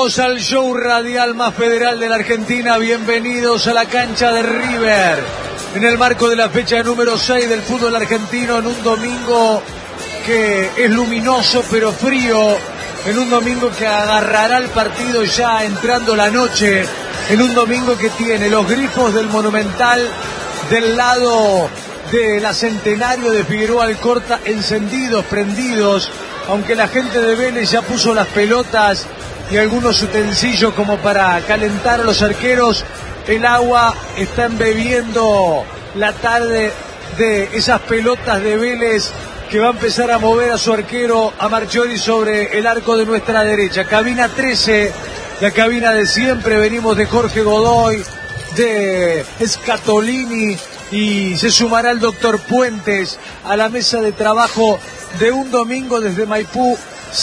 Bienvenidos al show radial más federal de la Argentina, bienvenidos a la cancha de River, en el marco de la fecha número 6 del fútbol argentino, en un domingo que es luminoso pero frío, en un domingo que agarrará el partido ya entrando la noche, en un domingo que tiene los grifos del Monumental del lado de la Centenario de Figueroa Alcorta encendidos, prendidos, aunque la gente de Vélez ya puso las pelotas y algunos utensilios como para calentar a los arqueros. El agua está embebiendo la tarde de esas pelotas de Vélez que va a empezar a mover a su arquero, a Marchiori, sobre el arco de nuestra derecha. Cabina 13, la cabina de siempre. Venimos de Jorge Godoy, de Scatolini, y se sumará el doctor Puentes a la mesa de trabajo de un domingo desde Maipú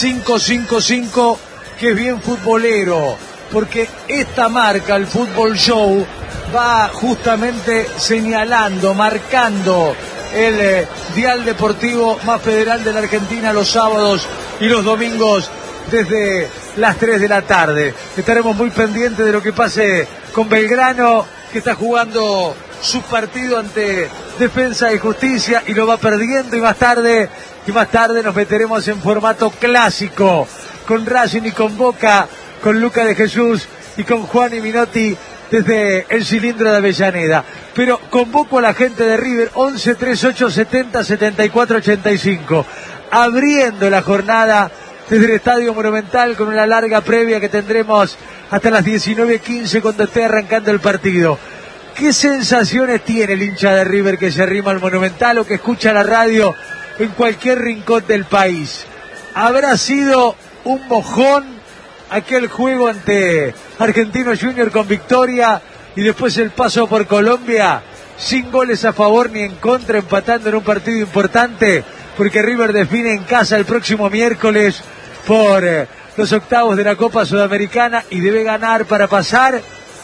555, que es bien futbolero, porque esta marca, el Fútbol Show, va justamente señalando, marcando el dial deportivo más federal de la Argentina los sábados y los domingos desde las 3 de la tarde. Estaremos muy pendientes de lo que pase con Belgrano, que está jugando su partido ante Defensa y Justicia y lo va perdiendo, y más tarde nos meteremos en formato clásico con Racing y con Boca, con Luca de Jesús y con Juan y Minotti desde el cilindro de Avellaneda. Pero convoco a la gente de River, 11 38 70 74 85, abriendo la jornada desde el Estadio Monumental con una larga previa que tendremos hasta las 19:15 cuando esté arrancando el partido. ¿Qué sensaciones tiene el hincha de River que se arrima al Monumental o que escucha la radio en cualquier rincón del país? ¿Habrá sido un mojón aquel juego ante Argentinos Junior con victoria y después el paso por Colombia sin goles a favor ni en contra, empatando en un partido importante, porque River define en casa el próximo miércoles por los octavos de la Copa Sudamericana y debe ganar para pasar?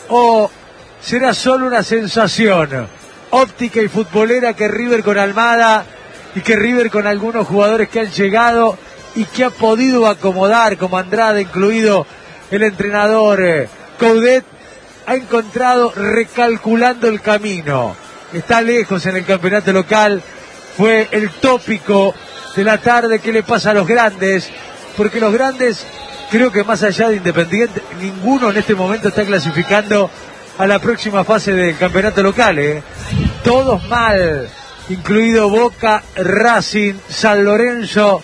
¿O será solo una sensación óptica y futbolera que River con Almada y que River con algunos jugadores que han llegado y que ha podido acomodar, como Andrade, incluido el entrenador Coudet, ha encontrado recalculando el camino? Está lejos en el campeonato local, fue el tópico de la tarde. ¿Qué le pasa a los grandes? Porque los grandes, creo que más allá de Independiente, ninguno en este momento está clasificando a la próxima fase del campeonato local, Todos mal, incluido Boca, Racing, San Lorenzo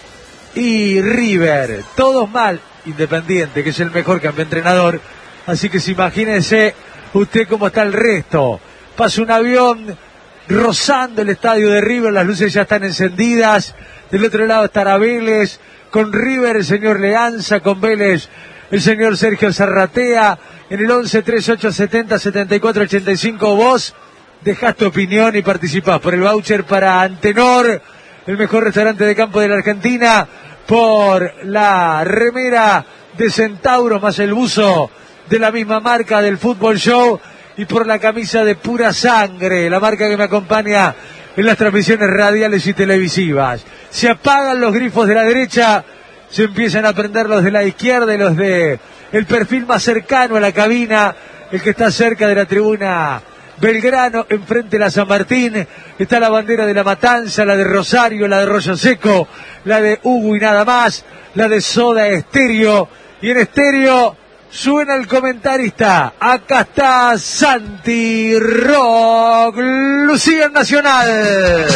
y River. Todos mal. Independiente, que es el mejor cambio entrenador. Así que imagínense usted cómo está el resto. Pasa un avión rozando el estadio de River, las luces ya están encendidas. Del otro lado estará Vélez, con River el señor Leanza, con Vélez el señor Sergio Zarratea. En el 11 38 70 74 85 vos dejás tu opinión y participás por el voucher para Antenor, el mejor restaurante de campo de la Argentina, por la remera de Centauros más el buzo de la misma marca del Fútbol Show, y por la camisa de Pura Sangre, la marca que me acompaña en las transmisiones radiales y televisivas. Se apagan los grifos de la derecha, se empiezan a prender los de la izquierda y los de el perfil más cercano a la cabina, el que está cerca de la tribuna Belgrano, enfrente de la San Martín. Está la bandera de La Matanza, la de Rosario, la de Rollo Seco, la de Hugo y nada más, la de Soda Estéreo, y en estéreo suena el comentarista. Acá está Santi Rock, Lucía Nacional.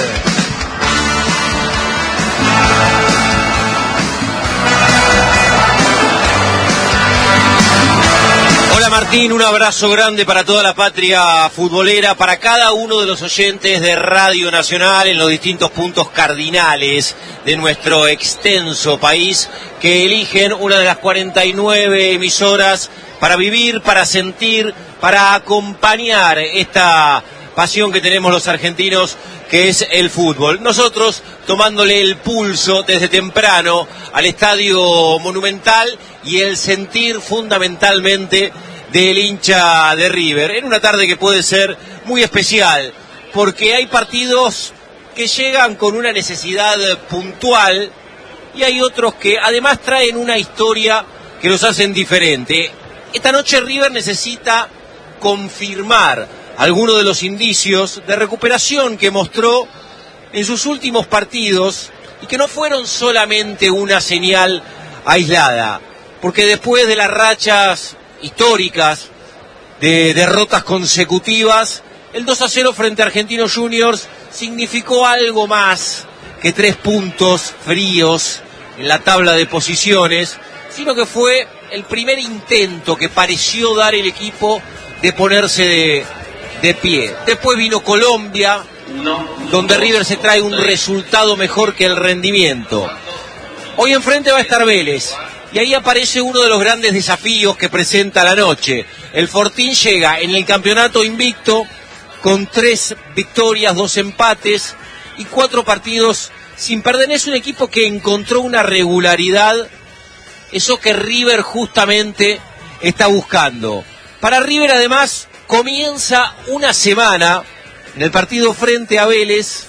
Hola Martín, un abrazo grande para toda la patria futbolera, para cada uno de los oyentes de Radio Nacional en los distintos puntos cardinales de nuestro extenso país, que eligen una de las 49 emisoras para vivir, para sentir, para acompañar esta pasión que tenemos los argentinos, que es el fútbol. Nosotros tomándole el pulso desde temprano al Estadio Monumental y el sentir fundamentalmente del hincha de River, en una tarde que puede ser muy especial, porque hay partidos que llegan con una necesidad puntual y hay otros que además traen una historia que los hacen diferente. Esta noche River necesita confirmar algunos de los indicios de recuperación que mostró en sus últimos partidos y que no fueron solamente una señal aislada, porque después de las rachas históricas de derrotas consecutivas, el 2-0 frente a Argentinos Juniors significó algo más que 3 puntos fríos en la tabla de posiciones, sino que fue el primer intento que pareció dar el equipo de ponerse de pie. Después vino Colombia, donde River se trae un resultado mejor que el rendimiento. Hoy enfrente va a estar Vélez, y ahí aparece uno de los grandes desafíos que presenta la noche. El Fortín llega en el campeonato invicto con 3 victorias, 2 empates y 4 partidos sin perder. Es un equipo que encontró una regularidad, eso que River justamente está buscando. Para River, además, comienza una semana en el partido frente a Vélez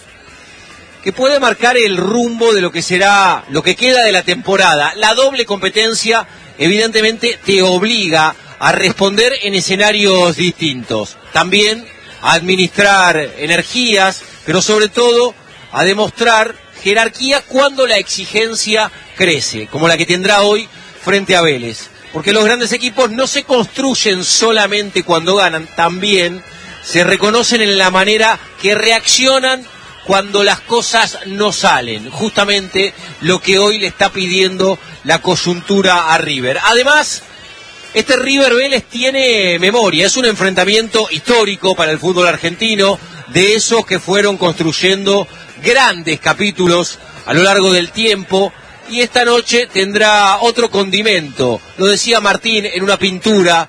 que puede marcar el rumbo de lo que será, lo que queda de la temporada. La doble competencia evidentemente te obliga a responder en escenarios distintos. También a administrar energías, pero sobre todo a demostrar jerarquía cuando la exigencia crece, como la que tendrá hoy frente a Vélez. Porque los grandes equipos no se construyen solamente cuando ganan, también se reconocen en la manera que reaccionan cuando las cosas no salen, justamente lo que hoy le está pidiendo la coyuntura a River. Además, este River Vélez tiene memoria, es un enfrentamiento histórico para el fútbol argentino, de esos que fueron construyendo grandes capítulos a lo largo del tiempo, y esta noche tendrá otro condimento. Lo decía Martín en una pintura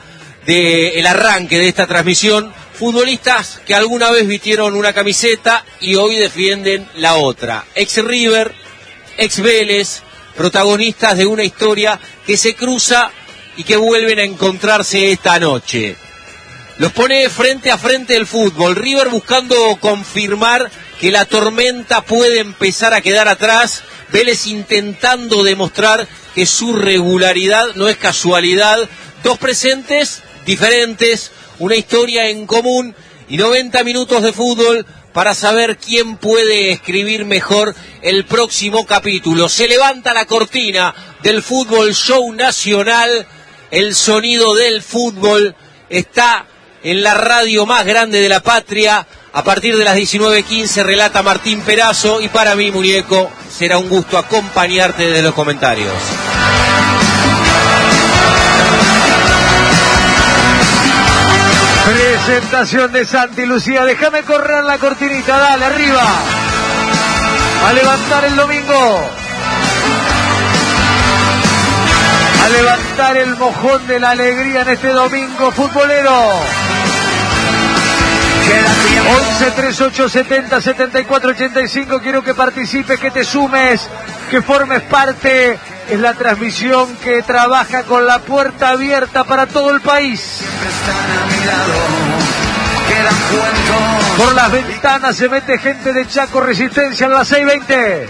del arranque de esta transmisión: futbolistas que alguna vez vistieron una camiseta y hoy defienden la otra. Ex River, ex Vélez, protagonistas de una historia que se cruza y que vuelven a encontrarse esta noche. Los pone frente a frente el fútbol. River buscando confirmar que la tormenta puede empezar a quedar atrás. Vélez intentando demostrar que su regularidad no es casualidad. 2 presentes diferentes, una historia en común y 90 minutos de fútbol para saber quién puede escribir mejor el próximo capítulo. Se levanta la cortina del Fútbol Show Nacional. El sonido del fútbol está en la radio más grande de la patria. A partir de las 19:15 relata Martín Perazo, y para mí, muñeco, será un gusto acompañarte desde los comentarios. Presentación de Santi Lucía. Déjame correr la cortinita, dale, arriba. A levantar el domingo. A levantar el mojón de la alegría en este domingo futbolero. 11 38 70 74 85. Quiero que participes, que te sumes, que formes parte. Es la transmisión que trabaja con la puerta abierta para todo el país. Por las ventanas se mete gente de Chaco Resistencia en la 620.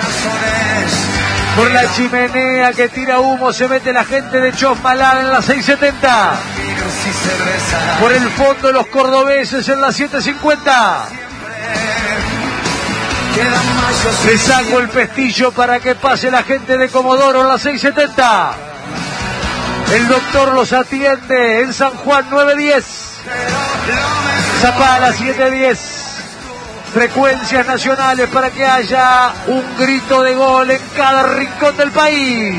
Por la chimenea que tira humo se mete la gente de Chosmalal en la 670. Por el fondo los cordobeses en la 750. Le saco el pestillo para que pase la gente de Comodoro en la 670. El doctor los atiende en San Juan 910. Zapala 710. Frecuencias nacionales para que haya un grito de gol en cada rincón del país.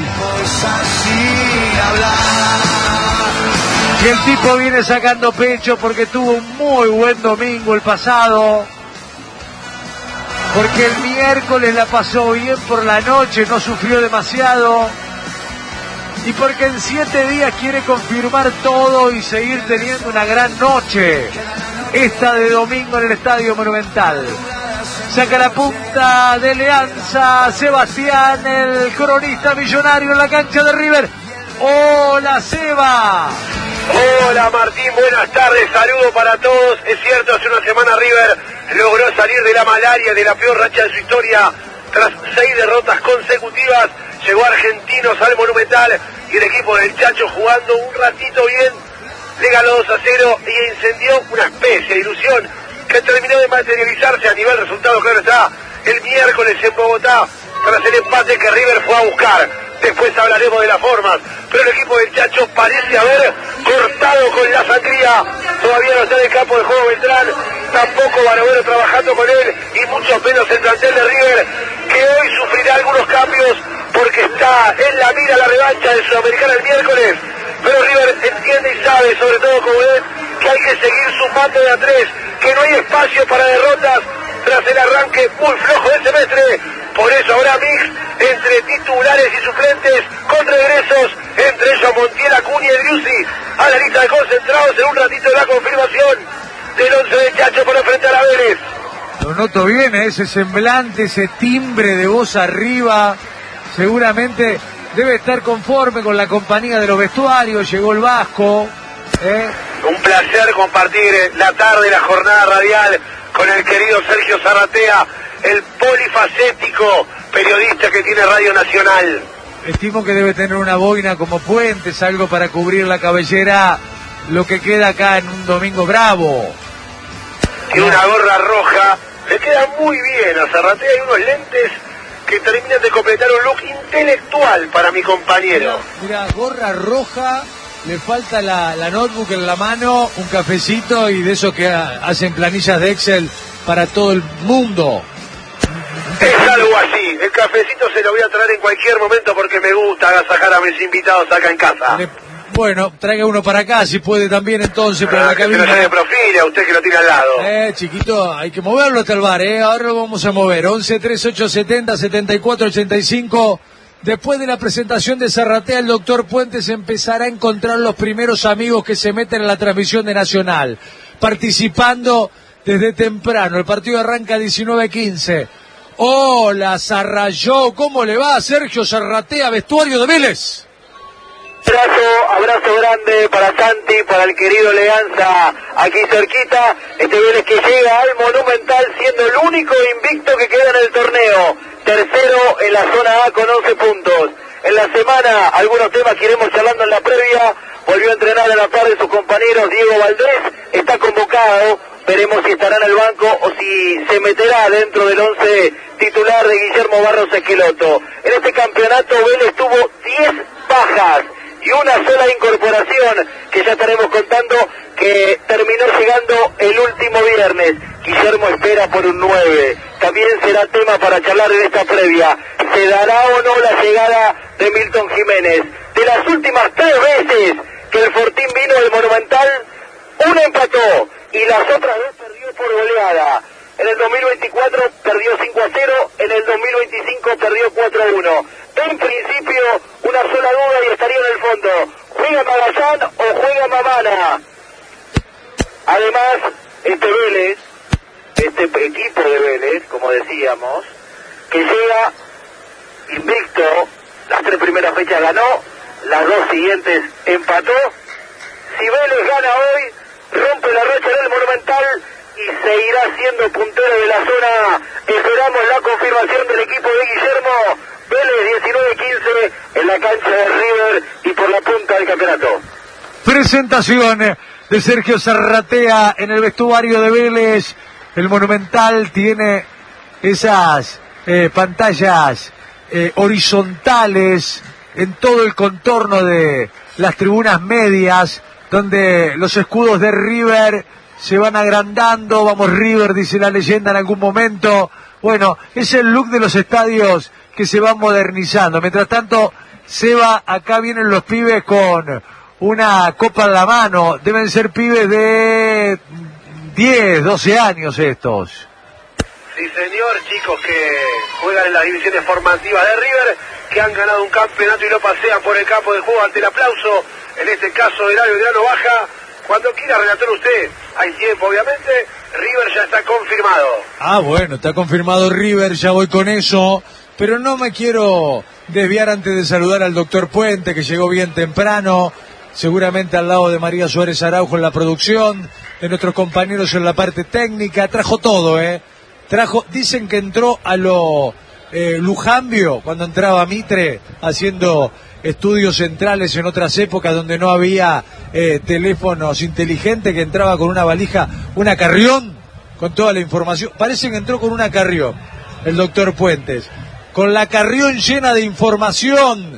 Y el tipo viene sacando pecho porque tuvo un muy buen domingo el pasado. Porque el miércoles la pasó bien por la noche, no sufrió demasiado. Y porque en 7 días quiere confirmar todo y seguir teniendo una gran noche. Esta de domingo en el Estadio Monumental. Saca la punta de Leanza Sebastián, el cronista millonario en la cancha de River. ¡Hola, Seba! Hola, Martín, buenas tardes, saludo para todos. Es cierto, hace una semana River logró salir de la malaria, de la peor racha de su historia. Tras 6 derrotas consecutivas, llegó Argentinos al Monumental y el equipo del Chacho jugando un ratito bien, le ganó 2-0 y incendió una especie de ilusión que terminó de materializarse a nivel resultado, claro está, el miércoles en Bogotá, tras el empate que River fue a buscar. Después hablaremos de las formas, pero el equipo del Chacho parece haber cortado con la sangría. Todavía no está en el campo de juego Beltrán, tampoco Barovero trabajando con él, y mucho menos el plantel de River, que hoy sufrirá algunos cambios porque está en la mira la revancha de Sudamericana el miércoles. Pero River entiende y sabe, sobre todo como es, que hay que seguir sumando de a tres, que no hay espacio para derrotas tras el arranque muy flojo del semestre. Por eso habrá mix entre titulares y suplentes con regresos, entre ellos Montiel, Acuña y Driussi, a la lista de concentrados en un ratito de la confirmación del 11 de Chacho para enfrentar a Vélez. Lo noto bien, ese semblante, ese timbre de voz arriba, seguramente debe estar conforme con la compañía de los vestuarios, llegó el Vasco. Un placer compartir la tarde, la jornada radial con el querido Sergio Zarratea, el polifacético periodista que tiene Radio Nacional. Estimo que debe tener una boina como Puentes, algo para cubrir la cabellera, lo que queda acá en un domingo bravo. Tiene una gorra roja, le queda muy bien a Zarratea, y unos lentes que terminan de completar un look intelectual para mi compañero. Mira, gorra roja, le falta la notebook en la mano, un cafecito y de eso que hacen planillas de Excel para todo el mundo. Es algo así, el cafecito se lo voy a traer en cualquier momento porque me gusta agasajar a mis invitados acá en casa. Bueno, traiga uno para acá si puede también entonces para la cabina. Que de profil, a usted que lo tiene al lado. Chiquito, hay que moverlo hasta el bar, ahora lo vamos a mover. 11 38 70 74 85. Después de la presentación de Zarratea, el doctor Puentes empezará a encontrar los primeros amigos que se meten en la transmisión de Nacional, participando desde temprano. El partido arranca a 19:15. Hola, Zarrayó, ¿cómo le va? Sergio Zarratea, vestuario de Vélez. Abrazo grande para Santi, para el querido Leanza, aquí cerquita, este Vélez que llega al Monumental siendo el único invicto que queda en el torneo, tercero en la zona A con 11 puntos. En la semana, algunos temas que iremos charlando en la previa, volvió a entrenar a la par de sus compañeros, Diego Valdés, está convocado, veremos si estará en el banco o si se meterá dentro del 11 titular de Guillermo Barros Esqueloto. En este campeonato Vélez tuvo 10 bajas y una sola incorporación que ya estaremos contando, que terminó llegando el último viernes. Guillermo espera por un 9. También será tema para charlar en esta previa. ¿Se dará o no la llegada de Milton Jiménez? De las últimas 3 veces que el Fortín vino al Monumental, una empató y las otras 2 perdió por goleada. En el 2024 perdió 5-0, en el 2025 perdió 4-1. En principio, una sola duda y estaría en el fondo. ¿Juega Magallán o juega Mamana? Además, este Vélez, este equipo de Vélez, como decíamos, que llega invicto, las 3 primeras fechas ganó, las 2 siguientes empató. Si Vélez gana hoy, rompe la racha en el Monumental y seguirá siendo puntero de la zona. Esperamos la confirmación del equipo de Guillermo. Vélez 19-15 en la cancha de River y por la punta del campeonato. Presentación de Sergio Zarratea en el vestuario de Vélez. El Monumental tiene esas pantallas horizontales en todo el contorno de las tribunas medias, donde los escudos de River se van agrandando. Vamos River, dice la leyenda en algún momento. Bueno, es el look de los estadios que se van modernizando. Mientras tanto, Seba, acá vienen los pibes con una copa en la mano. Deben ser pibes de 10, 12 años estos. Sí, señor, chicos que juegan en las divisiones formativas de River, que han ganado un campeonato y lo pasean por el campo de juego ante el aplauso, en este caso del Eladio Grano Baja. Cuando quiera relatar usted, hay tiempo obviamente, River ya está confirmado. Bueno, está confirmado River, ya voy con eso, pero no me quiero desviar antes de saludar al doctor Puente, que llegó bien temprano, seguramente al lado de María Suárez Araujo en la producción, de nuestros compañeros en la parte técnica, trajo todo, dicen que entró a lo Lujambio, cuando entraba Mitre, haciendo estudios centrales en otras épocas donde no había teléfonos inteligentes, que entraba con una valija, una carrión, con toda la información. Parece que entró con una carrión el doctor Puentes, con la carrión llena de información.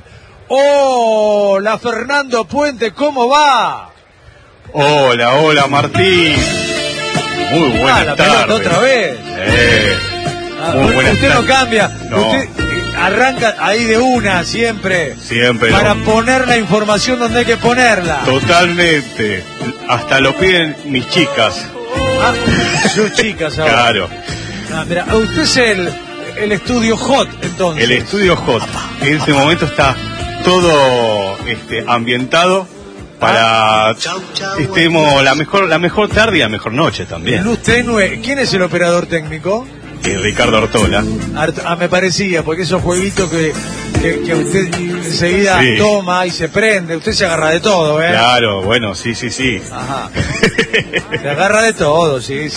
Hola Fernando Puentes, ¿cómo va? Hola Martín. Muy buenas tardes. Otra vez. Muy buenas usted tardes. no cambia, no. Usted arranca ahí de una siempre. Siempre. Para no. poner la información donde hay que ponerla. Totalmente. Hasta lo piden mis chicas. Sus chicas ahora. Claro. Mira, usted es el estudio hot, entonces. El estudio hot. En este momento está todo ambientado para estemos la mejor tarde y la mejor noche también. Luz tenue. ¿Quién es el operador técnico? Ricardo Ortola. Me parecía, porque esos jueguitos que usted enseguida toma y se prende, usted se agarra de todo, ¿eh? Claro, bueno, sí. Ajá. Se agarra de todo, sí.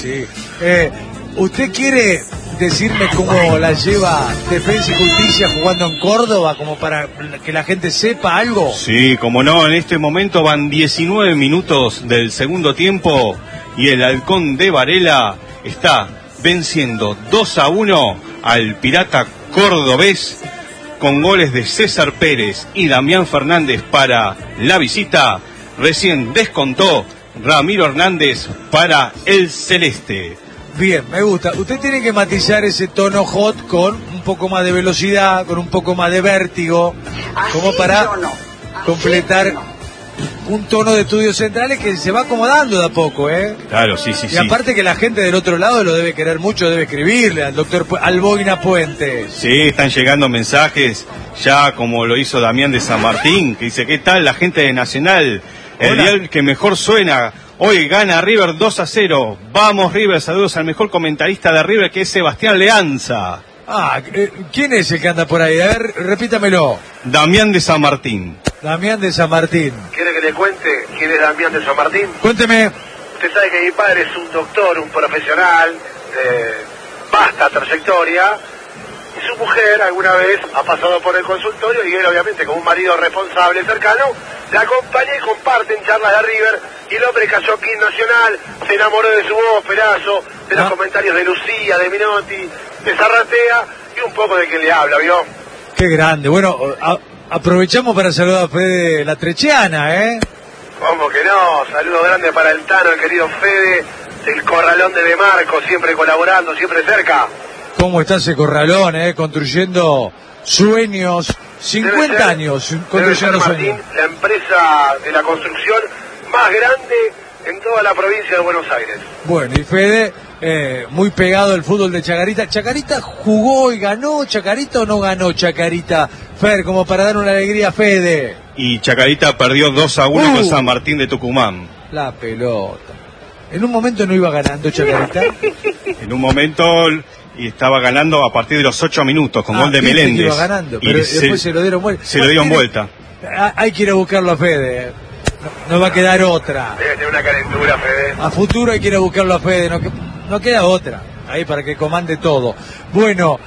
¿Usted quiere decirme cómo la lleva Defensa y Justicia jugando en Córdoba, como para que la gente sepa algo? Sí, como no, en este momento van 19 minutos del segundo tiempo y el Halcón de Varela está venciendo 2-1 al Pirata Cordobés con goles de César Pérez y Damián Fernández para la visita. Recién descontó Ramiro Hernández para el Celeste. Bien, me gusta. Usted tiene que matizar ese tono hot con un poco más de velocidad, con un poco más de vértigo, como para completar un tono de estudios centrales que se va acomodando de a poco, ¿eh? Claro, sí. Y aparte que la gente del otro lado lo debe querer mucho, debe escribirle al doctor Alboina Puentes. Sí, están llegando mensajes, ya como lo hizo Damián de San Martín, que dice, ¿qué tal la gente de Nacional? El dial que mejor suena. Hoy gana River 2-0. Vamos River, saludos al mejor comentarista de River, que es Sebastián Leanza. ¿Quién es el que anda por ahí? A ver, repítamelo. Damián de San Martín. Damián de San Martín. ¿Quiere que le cuente quién es Damián de San Martín? Cuénteme. Usted sabe que mi padre es un doctor, un profesional de vasta trayectoria, y su mujer alguna vez ha pasado por el consultorio y él, obviamente, como un marido responsable cercano, la acompaña y comparten charlas de River, y el hombre cayó aquí en Nacional, se enamoró de su voz, Perazo, de los comentarios de Lucía, de Minotti, de Zarratea y un poco de quien le habla, ¿vio? Qué grande. Bueno, aprovechamos para saludar a Fede La Trechiana, ¿eh? ¿Cómo que no? Saludo grande para el Tano, el querido Fede, del Corralón de Marco, siempre colaborando, siempre cerca. ¿Cómo está ese corralón, construyendo sueños? 50 años construyendo Martín, sueños. La empresa de la construcción más grande en toda la provincia de Buenos Aires. Bueno, y Fede, muy pegado al fútbol de Chacarita. ¿Chacarita jugó y ganó Chacarita o no ganó Chacarita? Fer, como para dar una alegría a Fede. Y Chacarita perdió 2-1 con San Martín de Tucumán. La pelota. ¿En un momento no iba ganando Chacarita? En un momento... Y estaba ganando a partir de los 8 minutos con gol de Meléndez. Iba ganando, pero después se lo dieron vuelta. Se lo dieron vuelta. Hay que ir a buscarlo a Fede. No va a quedar otra. Debe tener una calentura, Fede. A futuro hay que ir a buscarlo a Fede. No queda otra. Ahí para que comande todo. Bueno,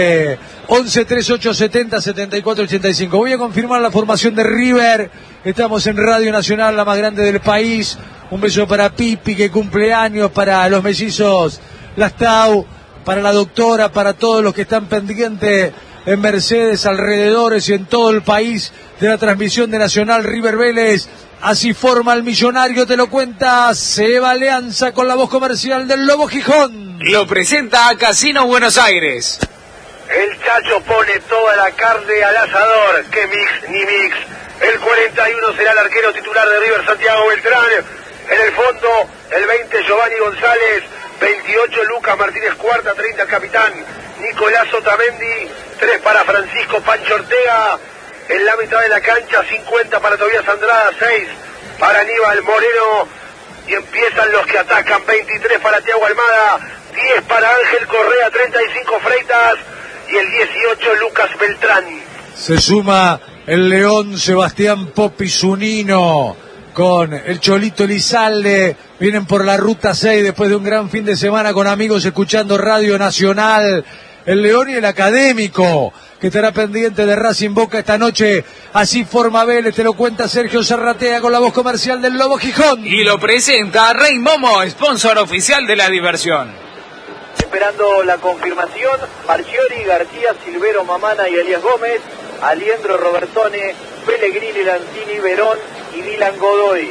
11 38 70 74 85. Voy a confirmar la formación de River. Estamos en Radio Nacional, la más grande del país. Un beso para Pipi, que cumple años, para los mellizos Lastau, para la doctora, para todos los que están pendientes en Mercedes, alrededores y en todo el país de la transmisión de Nacional River Vélez. Así forma el millonario, te lo cuenta Seba Alianza con la voz comercial del Lobo Gijón. Lo presenta a Casino Buenos Aires. El Chacho pone toda la carne al asador. ¿Qué mix ni mix? El 41 será el arquero titular de River, Santiago Beltrán. En el fondo, el 20 Giovanni González. 28 Lucas Martínez Cuarta, 30 el capitán Nicolás Otamendi, 3 para Francisco Pancho Ortega, en la mitad de la cancha 50 para Tobías Andrada, 6 para Aníbal Moreno, y empiezan los que atacan, 23 para Thiago Almada, 10 para Ángel Correa, 35 Freitas y el 18 Lucas Beltrán. Se suma el León Sebastián Popi Zunino con el Cholito Elizalde. Vienen por la ruta 6 después de un gran fin de semana con amigos escuchando Radio Nacional. El León y el Académico, que estará pendiente de Racing Boca esta noche. Así forma Vélez, te lo cuenta Sergio Serratea con la voz comercial del Lobo Gijón. Y lo presenta Rey Momo, sponsor oficial de la diversión. Esperando la confirmación, Marchiori, García, Silvero, Mamana y Elías Gómez, Aliendro, Robertone, Pellegrini, Lanzini, Verón y Dylan Godoy.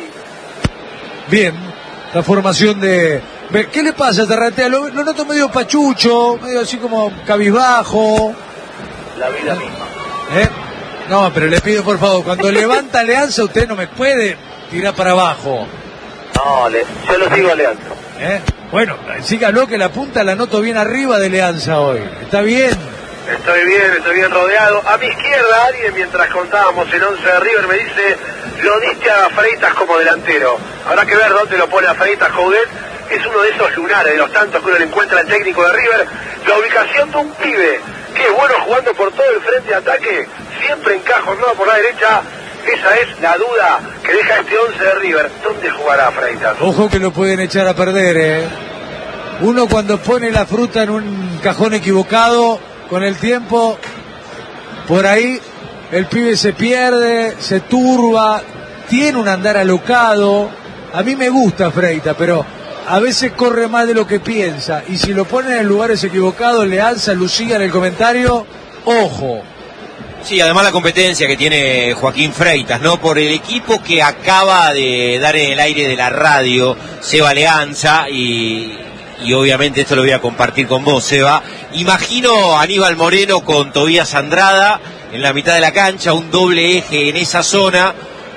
Bien, la formación de... ¿Qué le pasa a Serratea? Lo noto medio pachucho, medio así como cabizbajo. La vida misma. No, pero le pido por favor, cuando levanta Alianza usted no me puede tirar para abajo. No, yo lo sigo Alianza. Bueno, sígalo que la punta la noto bien arriba de Alianza hoy. ¿Está bien? Estoy bien rodeado. A mi izquierda alguien, mientras contábamos en 11 de River, me dice: lo diste a Freitas como delantero. Habrá que ver dónde lo pone a Freitas. Coudet es uno de esos lunares, de los tantos que uno le encuentra al técnico de River. La ubicación de un pibe que es bueno jugando por todo el frente de ataque, siempre encaja ordenado por la derecha. Esa es la duda que deja este 11 de River. ¿Dónde jugará Freitas? Ojo que lo pueden echar a perder, Uno cuando pone la fruta en un cajón equivocado, con el tiempo, por ahí el pibe se pierde, se turba, tiene un andar alocado. A mí me gusta Freitas, pero a veces corre más de lo que piensa. Y si lo ponen en lugares equivocados, le alza Lucía en el comentario, ojo. Sí, además la competencia que tiene Joaquín Freitas, ¿no? Por el equipo que acaba de dar en el aire de la radio, Seba Alianza, y obviamente esto lo voy a compartir con vos, Seba. Imagino a Aníbal Moreno con Tobías Andrada en la mitad de la cancha, un doble eje en esa zona,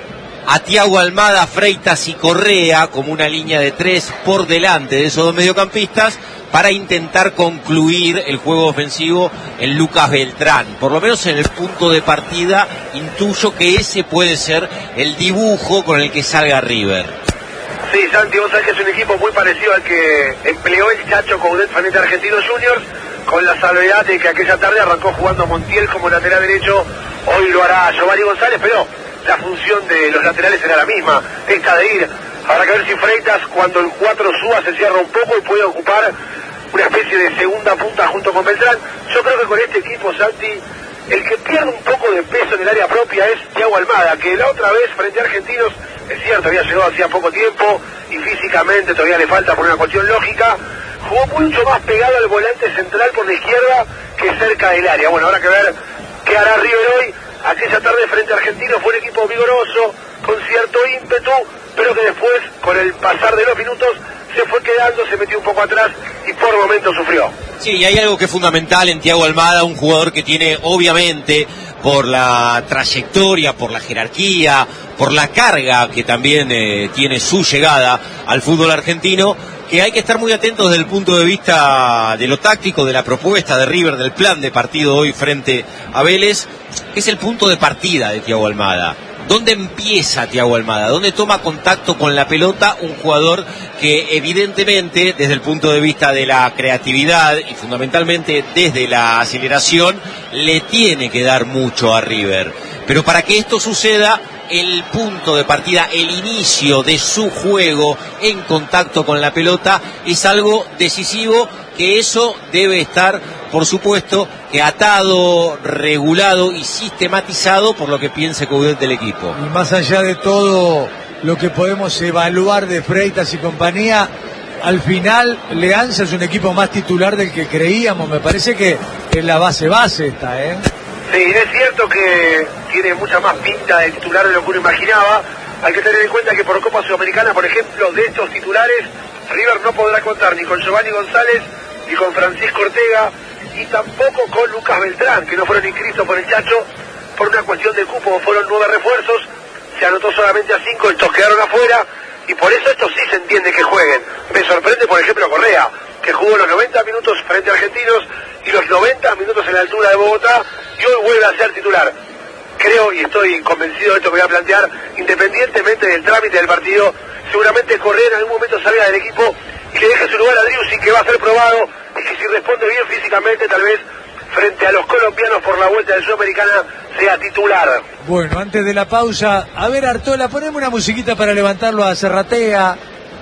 a Thiago Almada, Freitas y Correa como una línea de 3 por delante de esos dos mediocampistas, para intentar concluir el juego ofensivo en Lucas Beltrán. Por lo menos en el punto de partida intuyo que ese puede ser el dibujo con el que salga River. Sí, Santi, vos sabés que es un equipo muy parecido al que empleó el Chacho Coudet frente a Argentinos Juniors, con la salvedad de que aquella tarde arrancó jugando Montiel como lateral derecho, hoy lo hará Giovanni González, pero la función de los laterales era la misma, esta de ir. Habrá que ver si Freitas, cuando el 4 suba, se cierra un poco y puede ocupar una especie de segunda punta junto con Beltrán. Yo creo que con este equipo, Santi, el que pierde un poco de peso en el área propia es Thiago Almada, que la otra vez frente a Argentinos, es cierto, había llegado hacía poco tiempo y físicamente todavía le falta por una cuestión lógica, jugó mucho más pegado al volante central por la izquierda que cerca del área. Bueno, habrá que ver qué hará River hoy. Aquella tarde frente a Argentinos fue un equipo vigoroso, con cierto ímpetu, pero que después, con el pasar de los minutos, se fue quedando, se metió un poco atrás y por momentos sufrió. Sí, y hay algo que es fundamental en Thiago Almada, un jugador que tiene, obviamente, por la trayectoria, por la jerarquía, por la carga que también tiene su llegada al fútbol argentino, que hay que estar muy atentos desde el punto de vista de lo táctico, de la propuesta de River, del plan de partido hoy frente a Vélez, que es el punto de partida de Thiago Almada. ¿Dónde empieza Thiago Almada? ¿Dónde toma contacto con la pelota un jugador que evidentemente desde el punto de vista de la creatividad y fundamentalmente desde la aceleración le tiene que dar mucho a River? Pero para que esto suceda, el punto de partida, el inicio de su juego en contacto con la pelota es algo decisivo, que eso debe estar, por supuesto, que atado, regulado y sistematizado por lo que piense Coudet del equipo. Y más allá de todo lo que podemos evaluar de Freitas y compañía, al final Leanza es un equipo más titular del que creíamos. Me parece que es la base esta, Sí, es cierto que tiene mucha más pinta de titular de lo que uno imaginaba. Hay que tener en cuenta que por Copa Sudamericana, por ejemplo, de estos titulares, River no podrá contar ni con Giovanni González, ni con Francisco Ortega, y tampoco con Lucas Beltrán, que no fueron inscritos por el Chacho por una cuestión de cupo. Fueron 9 refuerzos, se anotó solamente a 5, estos quedaron afuera, y por eso estos sí se entiende que jueguen. Me sorprende, por ejemplo, Correa, que jugó los 90 minutos frente a Argentinos y los 90 minutos en la altura de Bogotá, y hoy vuelve a ser titular. Creo, y estoy convencido de esto que voy a plantear, independientemente del trámite del partido, seguramente Correa en algún momento salga del equipo y le deje su lugar a Driussi, que va a ser probado, y que si responde bien físicamente, tal vez frente a los colombianos por la vuelta de Sudamericana sea titular. Bueno, antes de la pausa, a ver, Artola, poneme una musiquita para levantarlo a Serratea.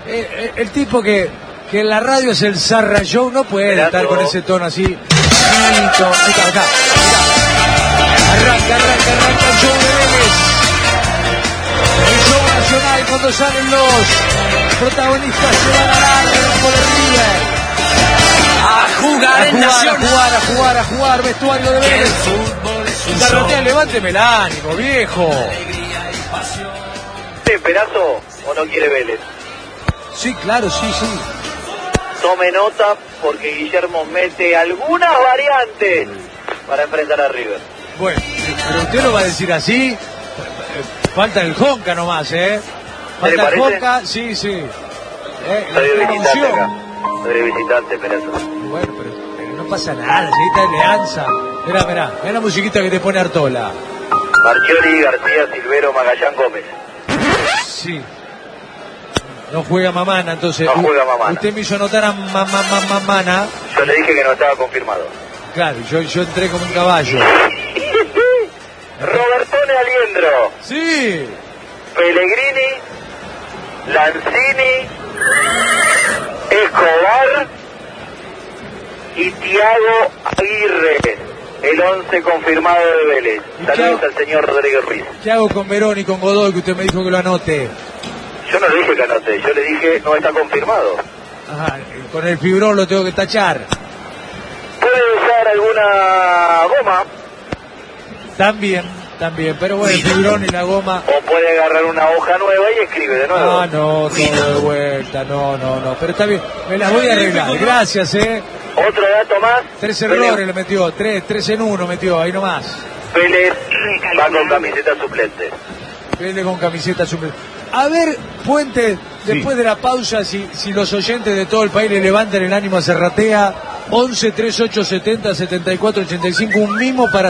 El tipo que en la radio es el Zarra Show, no puede estar con ese tono así. Acá. Arranca el show de Vélez. El show nacional cuando salen los protagonistas se van al arco de River. A jugar, vestuario de Vélez. Zarratea, levánteme el ánimo, viejo. ¿Perazo o no quiere Vélez? Sí, claro, sí. Tome nota porque Guillermo mete algunas variantes para enfrentar a River. Bueno, pero usted lo va a decir así. Falta el Jonca nomás, Falta el Jonca, sí. Soy de visitante acá. Soy de visitante, Perazo. Bueno, pero no pasa nada, seguita de Leanza. Mirá la musiquita que te pone Artola. Marchiori, García, Silvero, Magallán, Gómez. Sí. No juega Mamana, entonces. No juega Mamana. Usted me hizo notar a Mamana. Yo le dije que no estaba confirmado. Claro, yo entré como un caballo. Robertone Aliendro. Sí. Pellegrini, Lanzini, Escobar y Thiago Aguirre. El 11 confirmado de Vélez. Saludos al señor Rodríguez Ruiz. ¿Qué hago con Verón y con Godoy, que usted me dijo que lo anote? Yo no le dije que anote, yo le dije no está confirmado. Ajá, con el fibrón lo tengo que tachar. ¿Puede usar alguna goma? También, pero bueno, el fibrón y la goma. O puede agarrar una hoja nueva y escribe de nuevo. No, todo de vuelta, no. Pero está bien, me las voy a arreglar. Gracias, Otro dato más. 3 errores le metió, 3 en 1 metió, ahí nomás. Vélez va con camiseta suplente. Vélez con camiseta suplente. A ver, Puente, después de la pausa, si los oyentes de todo el país le levantan el ánimo a Zarratea, 11 38 70 74 85, un mimo para